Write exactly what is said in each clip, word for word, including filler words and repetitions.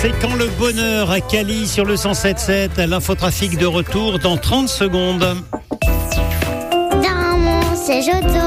C'est quand le bonheur à Cali sur le cent sept sept. L'infotrafic de retour dans trente secondes. Dans mon siège auto.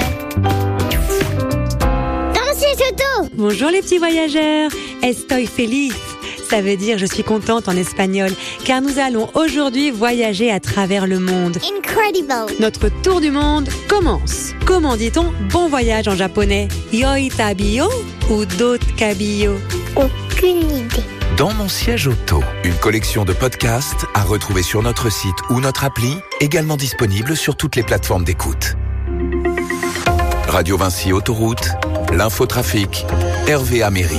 Dans mon siège auto. Bonjour les petits voyageurs. Estoy feliz. Ça veut dire je suis contente en espagnol, car nous allons aujourd'hui voyager à travers le monde. Incredible. Notre tour du monde commence. Comment dit-on bon voyage en japonais? Yoi tabiyo ou dot kabiyo? Aucune idée. Dans mon siège auto, une collection de podcasts à retrouver sur notre site ou notre appli, également disponible sur toutes les plateformes d'écoute. Radio Vinci Autoroute, l'infotrafic, Hervé Améry.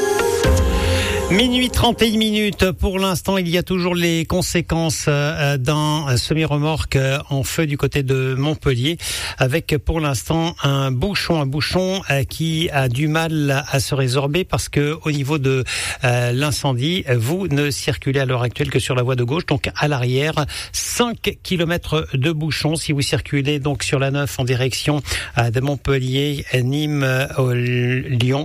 Minuit trente et une minutes. Pour l'instant, il y a toujours les conséquences d'un semi-remorque en feu du côté de Montpellier, avec pour l'instant un bouchon, un bouchon qui a du mal à se résorber parce que au niveau de l'incendie, vous ne circulez à l'heure actuelle que sur la voie de gauche, donc à l'arrière, cinq kilomètres de bouchon. Si vous circulez donc sur la neuf en direction de Montpellier, Nîmes, Lyon,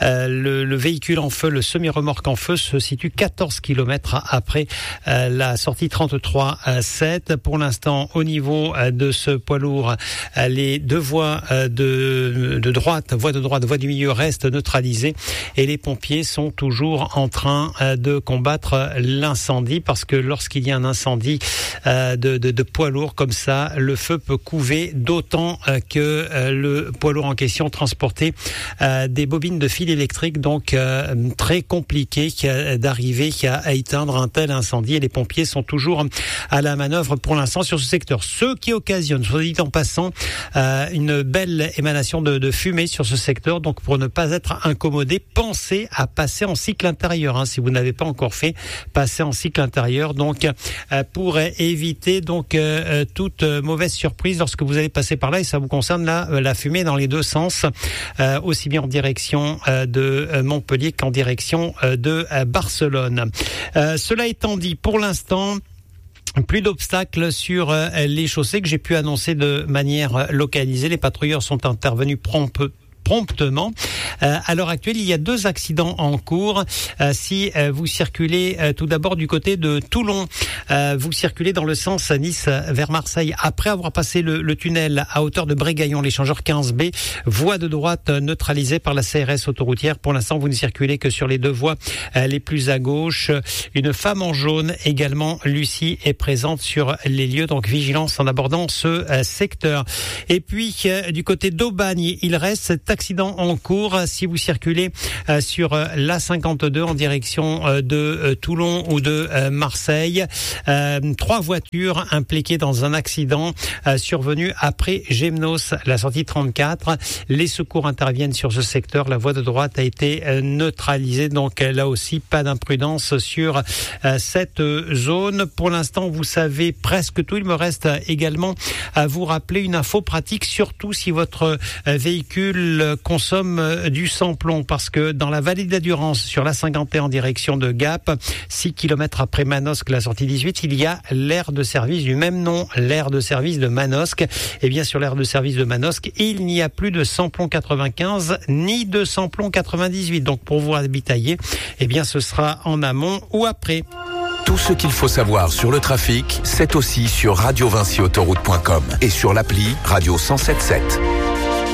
le, le véhicule en feu, le semi-remorque en feu se situe quatorze kilomètres après euh, la sortie trente-trois sept. Pour l'instant, au niveau euh, de ce poids lourd, euh, les deux voies euh, de, de droite, voie de droite, voie du milieu restent neutralisées et les pompiers sont toujours en train euh, de combattre l'incendie parce que lorsqu'il y a un incendie euh, de, de, de poids lourd comme ça, le feu peut couver, d'autant euh, que euh, le poids lourd en question transportait euh, des bobines de fil électrique, donc euh, très compliqué d'arriver à éteindre un tel incendie et les pompiers sont toujours à la manœuvre pour l'instant sur ce secteur. Ce qui occasionne, soit dit en passant, euh, une belle émanation de, de fumée sur ce secteur. Donc pour ne pas être incommodé, pensez à passer en cycle intérieur. Hein, si vous n'avez pas encore fait, passez en cycle intérieur. Donc euh, pour éviter donc euh, toute mauvaise surprise lorsque vous allez passer par là, et ça vous concerne la, la fumée dans les deux sens, euh, aussi bien en direction euh, de Montpellier qu'en direction euh, de Barcelone. Euh, cela étant dit, pour l'instant, plus d'obstacles sur euh, les chaussées que j'ai pu annoncer de manière localisée. Les patrouilleurs sont intervenus promptement. promptement. Euh, à l'heure actuelle, il y a deux accidents en cours. Euh, si euh, vous circulez euh, tout d'abord du côté de Toulon, euh, vous circulez dans le sens Nice vers Marseille, après avoir passé le, le tunnel à hauteur de Brégaillon, l'échangeur quinze B, voie de droite neutralisée par la C R S autoroutière. Pour l'instant, vous ne circulez que sur les deux voies euh, les plus à gauche. Une femme en jaune également, Lucie, est présente sur les lieux, donc vigilance en abordant ce euh, secteur. Et puis, euh, du côté d'Aubagne, il reste cet accident en cours. Si vous circulez euh, sur euh, l'A cinquante-deux en direction euh, de euh, Toulon ou de euh, Marseille, euh, trois voitures impliquées dans un accident euh, survenu après Gémenos, la sortie trente-quatre. Les secours interviennent sur ce secteur. La voie de droite a été euh, neutralisée, donc euh, là aussi pas d'imprudence sur euh, cette zone. Pour l'instant, vous savez presque tout. Il me reste également à vous rappeler une info pratique, surtout si votre euh, véhicule consomme du sans-plomb, parce que dans la vallée de la Durance, sur la cinquante et un en direction de Gap, six kilomètres après Manosque, la sortie dix-huit, il y a l'aire de service du même nom, l'aire de service de Manosque. Et bien sur l'aire de service de Manosque, il n'y a plus de sans-plomb quatre-vingt-quinze ni de sans-plomb quatre-vingt-dix-huit. Donc pour vous ravitailler, eh bien ce sera en amont ou après. Tout ce qu'il faut savoir sur le trafic, c'est aussi sur radio vinci autoroute point com et sur l'appli Radio cent sept sept.